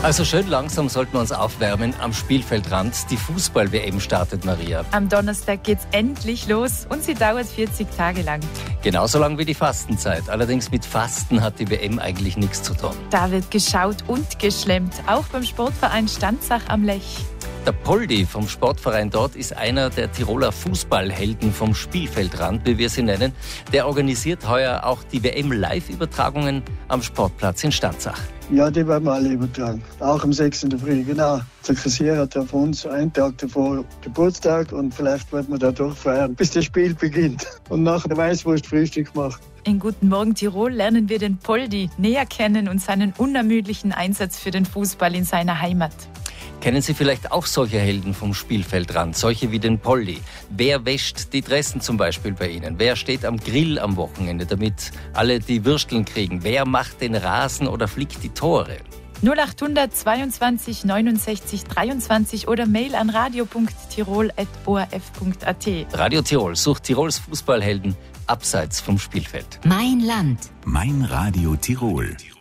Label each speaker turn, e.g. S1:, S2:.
S1: Also schön langsam sollten wir uns aufwärmen am Spielfeldrand. Die Fußball-WM startet, Maria.
S2: Am Donnerstag geht's endlich los und sie dauert 40 Tage lang.
S1: Genauso lang wie die Fastenzeit. Allerdings mit Fasten hat die WM eigentlich nichts zu tun.
S2: Da wird geschaut und geschlemmt, auch beim Sportverein Stanzach am Lech.
S1: Der Poldi vom Sportverein dort ist einer der Tiroler Fußballhelden vom Spielfeldrand, wie wir sie nennen. Der organisiert heuer auch die WM-Live-Übertragungen am Sportplatz in Stanzach.
S3: Ja, die werden wir alle übertragen. Auch am 6. in der Früh, genau. Der Kassier hat ja von uns einen Tag davor Geburtstag und vielleicht wird man da durchfeiern, bis das Spiel beginnt. Und nachher der Weißwurst Frühstück machen.
S2: In Guten Morgen Tirol lernen wir den Poldi näher kennen und seinen unermüdlichen Einsatz für den Fußball in seiner Heimat.
S1: Kennen Sie vielleicht auch solche Helden vom Spielfeldrand, solche wie den Poldi? Wer wäscht die Dressen zum Beispiel bei Ihnen? Wer steht am Grill am Wochenende, damit alle die Würsteln kriegen? Wer macht den Rasen oder flickt die Tore?
S2: 0800 22 69 23 oder Mail an radio.tirol@orf.at.
S1: Radio Tirol sucht Tirols Fußballhelden abseits vom Spielfeld.
S4: Mein Land.
S5: Mein Radio Tirol.